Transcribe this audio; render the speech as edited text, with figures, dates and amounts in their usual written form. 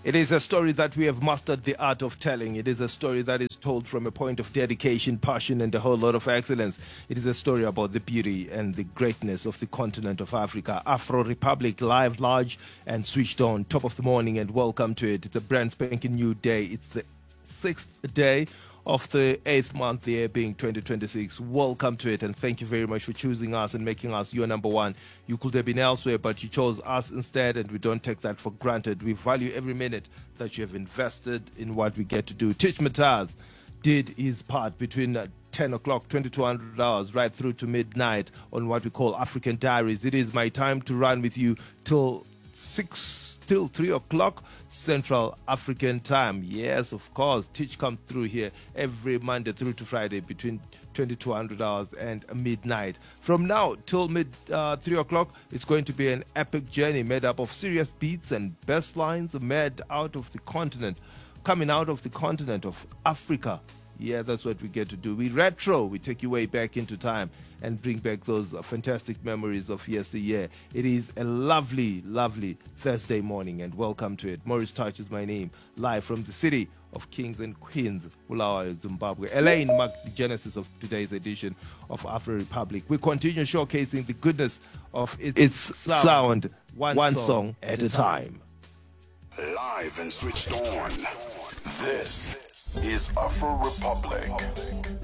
It is a story that we have mastered the art of telling. It is a story that is told from a point of dedication, passion, and a whole lot of excellence. It is a story about the beauty and the greatness of the continent of Africa. Afro Republic, live, large, and switched on. Top of the morning, and welcome to it. It's a brand spanking new day. It's the 6th day of the 8th month, the year being 2026. Welcome to it, and thank you very much for choosing us and making us your number one. You could have been elsewhere, but you chose us instead, and we don't take that for granted. We value every minute that you have invested in what we get to do. Teach Mataz did his part between 10 o'clock, 2200 hours, right through to midnight on what we call African Diaries. It is my time to run with you till 3 o'clock Central African time. Yes, of course. Teach comes through here every Monday through to Friday between 2200 hours and midnight. From now till 3 o'clock, it's going to be an epic journey made up of serious beats and best lines made out of the continent, coming out of the continent of Africa. Yeah, that's what we get to do. We retro. We take you way back into time and bring back those fantastic memories of yesteryear. It is a lovely, lovely Thursday morning, and welcome to it. Maurice Touch is my name, live from the city of kings and queens, Bulawayo, Zimbabwe. Elaine marked the genesis of today's edition of Afro Republic. We continue showcasing the goodness of its sound, one song at a time. Live and switched on. This is Afro Republic.